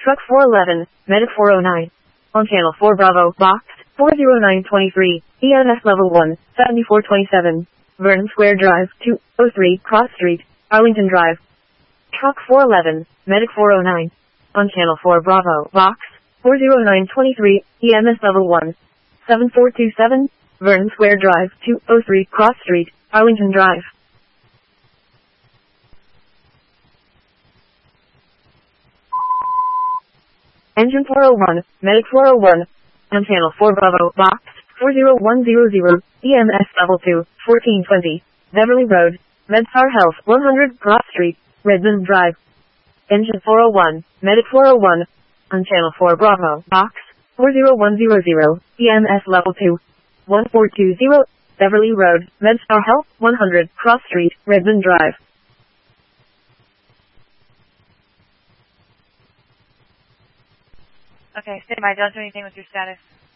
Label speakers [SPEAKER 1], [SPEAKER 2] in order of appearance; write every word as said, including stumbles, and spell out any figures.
[SPEAKER 1] Truck four eleven, Medic four oh nine. On channel four Bravo, box four oh nine two three, E M S level one, seventy-four twenty-seven. Vernon Square Drive, two oh three, Cross Street, Arlington Drive. Truck four eleven, Medic four oh nine. On channel four Bravo, box four oh nine two three, E M S level one, seven four two seven. Vernon Square Drive, two oh three, Cross Street, Arlington Drive. Engine four oh one, Medic four oh one. On channel four Bravo, box four oh one hundred, E M S level two, fourteen twenty. Beverly Road, MedStar Health, one hundred, Cross Street, Redmond Drive. Engine four oh one, Medic four oh one. On channel four Bravo, box four oh one hundred, E M S level two, one four two zero. Beverly Road, MedStar Health, one hundred, Cross Street, Redmond Drive.
[SPEAKER 2] Okay, stand by. Don't do anything with your status.